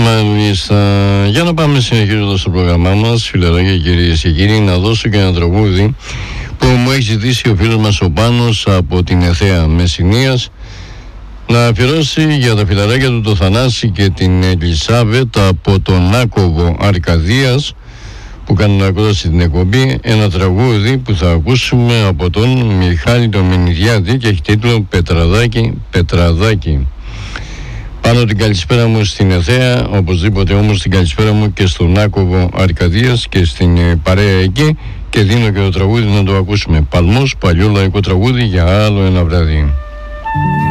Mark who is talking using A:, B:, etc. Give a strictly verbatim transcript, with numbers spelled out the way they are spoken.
A: Μάλιστα. Για να πάμε συνεχίζοντας το πρόγραμμά μας, φιλαράκια, κυρίες και κύριοι, να δώσω και ένα τραγούδι που μου έχει ζητήσει ο φίλος μας ο Πάνος από την Αιθαία Μεσσηνίας να αφιερώσει για τα φιλαράκια του το Θανάση και την Ελισάβετ από τον Άκωβο Αρκαδίας που κάνουν ακρόαση την εκπομπή, ένα τραγούδι που θα ακούσουμε από τον Μιχάλη τον Μενιδιάδη και έχει τίτλο Πετραδάκι, Πετραδάκι. Πάνω την καλησπέρα μου στην Αιθαία, οπωσδήποτε όμως την καλησπέρα μου και στον Άκωβο Αρκαδίας και στην παρέα εκεί, και δίνω και το τραγούδι να το ακούσουμε. Παλμός, παλιό λαϊκό τραγούδι για άλλο ένα βράδυ.